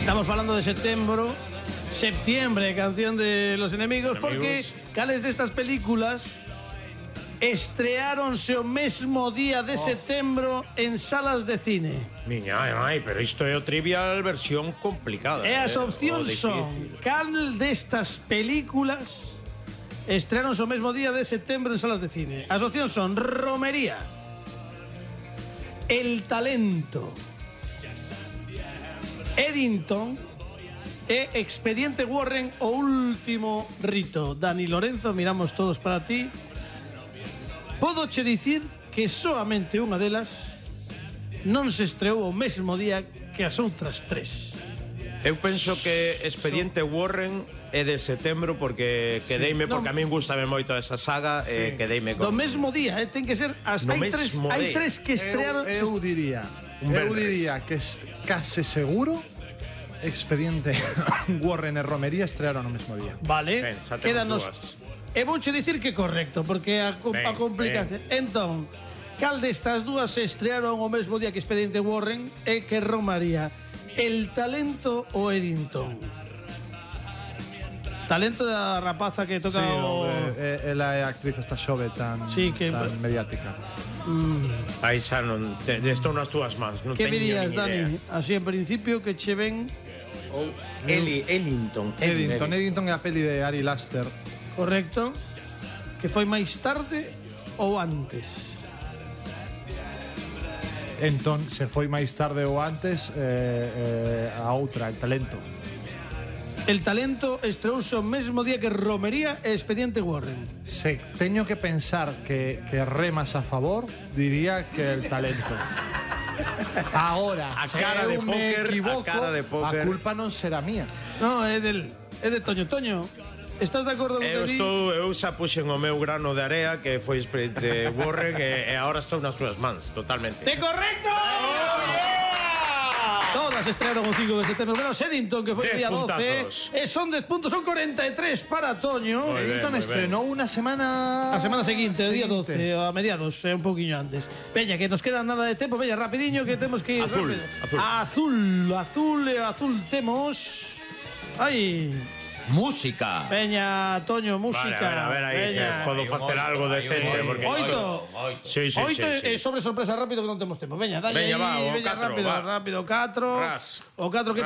Estamos falando de septiembre, canción de los enemigos, porque cales destas películas estreáronse o mesmo día de setembro en salas de cine. Miña, ai, pero isto é o Trivial versión complicada. E as opcións son: cal destas películas estreáronse o mesmo día de setembro en salas de cine? As opcións son Romería, El Talento, Eddington e Expediente Warren, o último rito. Dani Lorenzo, miramos todos para ti. Podoche dicir que soamente unha delas non se estreou o mesmo día que as outras tres. Eu penso que Expediente Warren é de setembro porque quedeime, porque a min gustame moito esa saga, quedeime con... Do mesmo día, ten que ser as... Hai tres que estrearon... Eu diría que es case seguro Expediente Warren e Romería estrearon o mesmo día. Vale, quédanos... E vouche dicir que correcto, porque a complicación. Entón, cal destas dúas se estrearon o mesmo día que Expediente Warren e que Romería? El Talento ou Eddington? Talento da rapaza que toca ela é a actriz esta xove tan mediática. Aí xa non... Estou nas túas mans. Que dirías, Dani? Así en principio que che ven... Eddington é a peli de Ari Aster. Correcto. Que foi máis tarde ou antes? Entón, se foi máis tarde ou antes, a outra, El Talento. El Talento estreouse o mesmo día que Romería e Expediente Warren. Se teño que pensar que remas a favor, diría que El Talento. Ahora, a cara de póker, a culpa non será mía. No, é de Toño. Toño, estás de acordo con que di? Eu xa puxen o meu grano de area, que foi Expediente Warren, e agora estou nas túas mans, totalmente. ¡De correcto! Todas estrearon o 5 de setembro. Menos Eddington, que foi o día 12. E son 10 puntos, son 43 para Toño. Eddington estrenou unha semana... A semana seguinte, o día 12, a mediados, un pouquiño antes. Veña, que nos queda nada de tempo. Veña, rapidiño, que temos que ir... Azul temos... Ai... Música. Veña, Toño, música. A ver, aí se podo facer algo decente. Oito. Oito e sobre sorpresa rápido que non temos tempo. Veña, dalle aí. Veña, va, o 4. Rápido, 4. O 4 que